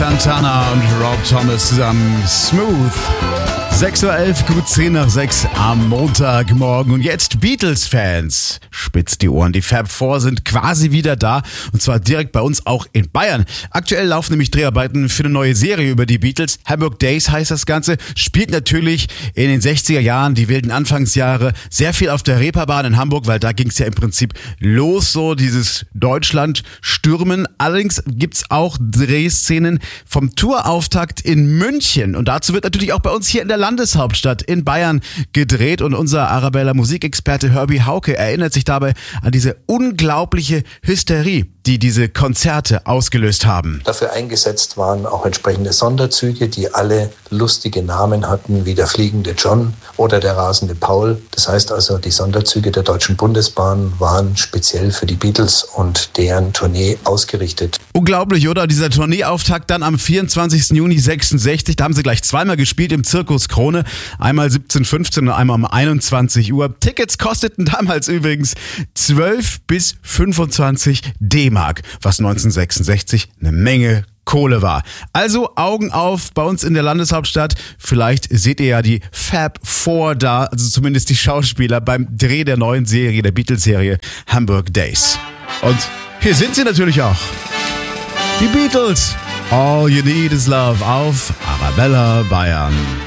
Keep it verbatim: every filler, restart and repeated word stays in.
Santana und Rob Thomas zusammen. Smooth. sechs Uhr elf, gut zehn nach sechs am Montagmorgen. Und jetzt Beatles-Fans. Spitzt die Ohren. Die Fab Four sind quasi wieder da. Und zwar direkt bei uns auch in Bayern. Aktuell laufen nämlich Dreharbeiten für eine neue Serie über die Beatles. Hamburg Days heißt das Ganze. Spielt natürlich in den sechziger Jahren, die wilden Anfangsjahre, sehr viel auf der Reeperbahn in Hamburg, weil da ging es ja im Prinzip los, so dieses Deutschland-Stürmen. Allerdings gibt's auch Drehszenen vom Tourauftakt in München. Und dazu wird natürlich auch bei uns hier in der Landeshauptstadt in Bayern gedreht. Und unser Arabella Musikexperte Herbie Hauke erinnert sich dabei an diese unglaubliche Hysterie, die diese Konzerte ausgelöst haben. Dafür eingesetzt waren auch entsprechende Sonderzüge, die alle lustige Namen hatten, wie der fliegende John oder der rasende Paul. Das heißt also, die Sonderzüge der Deutschen Bundesbahn waren speziell für die Beatles und deren Tournee ausgerichtet. Unglaublich, oder? Dieser Tourneeauftakt dann am vierundzwanzigsten Juni sechsundsechzig. Da haben sie gleich zweimal gespielt im Zirkus Krone. Einmal siebzehn Uhr fünfzehn und einmal um einundzwanzig Uhr. Tickets kosteten damals übrigens zwölf bis fünfundzwanzig D-Mark, was neunzehnhundertsechsundsechzig eine Menge Kohle war. Also Augen auf bei uns in der Landeshauptstadt. Vielleicht seht ihr ja die Fab Four da, also zumindest die Schauspieler beim Dreh der neuen Serie, der Beatles-Serie Hamburg Days. Und hier sind sie natürlich auch. Die Beatles. All You Need Is Love auf Arabella Bayern.